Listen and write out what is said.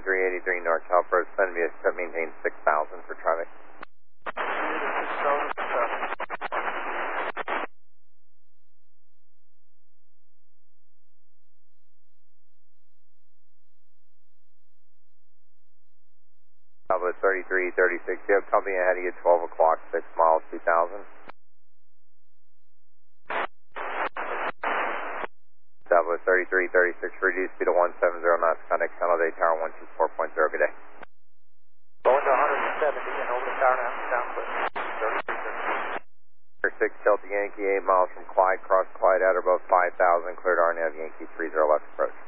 8383 North South Road, send me a maintain 6,000 for traffic. Bravo 3336, you have company ahead of you, 12 o'clock, 6 miles, 2,000. Bravo 3336, reduce speed to 170 knots, contact San Jose Tower 124.0, good day. Going to 170 and over the tower now, downwind. 6 Delta Yankee, 8 miles from Clyde, cross Clyde, outer above 5,000, cleared RNAV Yankee 30 left approach.